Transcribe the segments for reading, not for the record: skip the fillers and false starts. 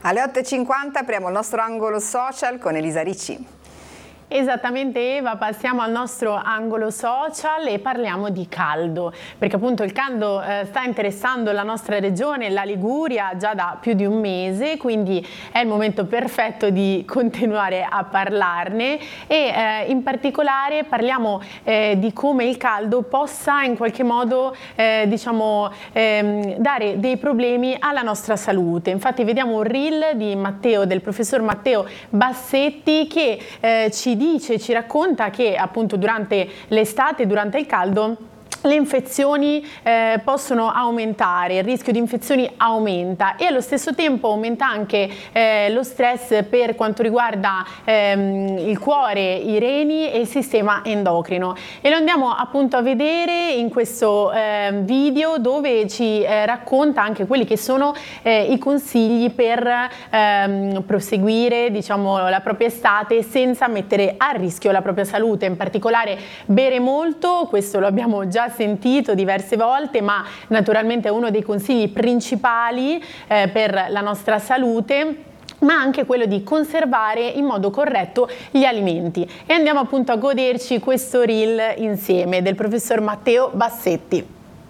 Alle 8:50 apriamo il nostro angolo social con Elisa Ricci. Esattamente Eva, passiamo al nostro angolo social e parliamo di caldo, perché appunto il caldo sta interessando la nostra regione, la Liguria, già da più di un mese, quindi è il momento perfetto di continuare a parlarne e in particolare parliamo di come il caldo possa in qualche modo dare dei problemi alla nostra salute. Infatti vediamo un reel di Matteo, del professor Matteo Bassetti, che ci racconta che appunto durante l'estate, durante il caldo, le infezioni possono aumentare, il rischio di infezioni aumenta e allo stesso tempo aumenta anche lo stress per quanto riguarda il cuore, i reni e il sistema endocrino. E lo andiamo appunto a vedere in questo video, dove ci racconta anche quelli che sono i consigli per proseguire, diciamo, la propria estate senza mettere a rischio la propria salute. In particolare bere molto, questo lo abbiamo già sentito diverse volte, ma naturalmente è uno dei consigli principali per la nostra salute, ma anche quello di conservare in modo corretto gli alimenti. E andiamo appunto a goderci questo reel insieme del professor Matteo Bassetti.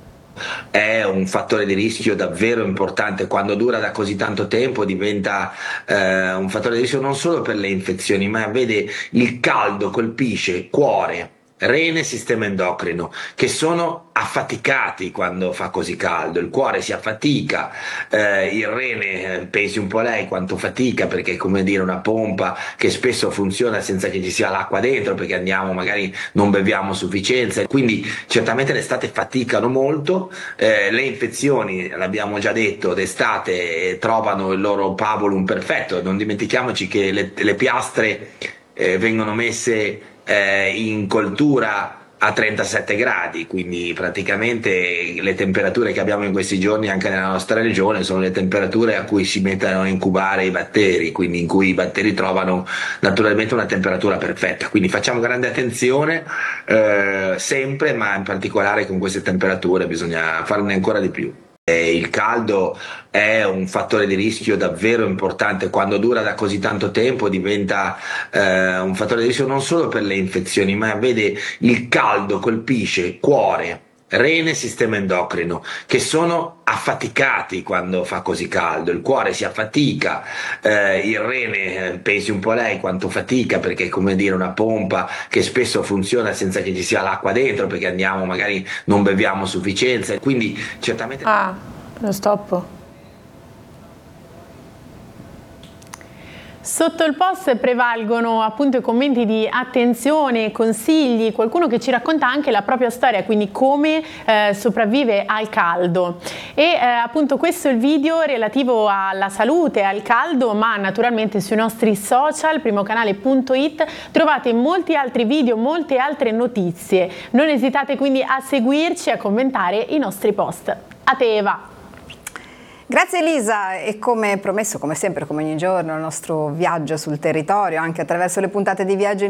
È un fattore di rischio davvero importante. Quando dura da così tanto tempo diventa un fattore di rischio non solo per le infezioni, ma vede, il caldo colpisce cuore, rene, sistema endocrino, che sono affaticati quando fa così caldo. Il cuore si affatica, il rene, pensi un po' lei quanto fatica, perché è come dire una pompa che spesso funziona senza che ci sia l'acqua dentro, perché andiamo, magari non beviamo a sufficienza, quindi certamente l'estate faticano molto. Le infezioni, l'abbiamo già detto, d'estate trovano il loro pabulum perfetto. Non dimentichiamoci che le piastre vengono messe in coltura a 37 gradi, quindi praticamente le temperature che abbiamo in questi giorni anche nella nostra regione sono le temperature a cui si mettono a incubare i batteri, quindi in cui i batteri trovano naturalmente una temperatura perfetta. Quindi facciamo grande attenzione sempre, ma in particolare con queste temperature bisogna farne ancora di più. Il caldo è un fattore di rischio davvero importante. Quando dura da così tanto tempo diventa un fattore di rischio non solo per le infezioni, ma vede, il caldo colpisce cuore, rene, sistema endocrino, che sono affaticati quando fa così caldo. Il cuore si affatica, il rene, pensi un po' lei quanto fatica, perché è come dire una pompa che spesso funziona senza che ci sia l'acqua dentro, perché andiamo, magari non beviamo a sufficienza, quindi certamente... Lo stop. Sotto il post prevalgono appunto i commenti di attenzione, consigli, qualcuno che ci racconta anche la propria storia, quindi come sopravvive al caldo. E appunto questo è il video relativo alla salute, al caldo, ma naturalmente sui nostri social, primocanale.it, trovate molti altri video, molte altre notizie. Non esitate quindi a seguirci e a commentare i nostri post. A te Eva! Grazie Elisa, e come promesso, come sempre, come ogni giorno, il nostro viaggio sul territorio, anche attraverso le puntate di Viaggio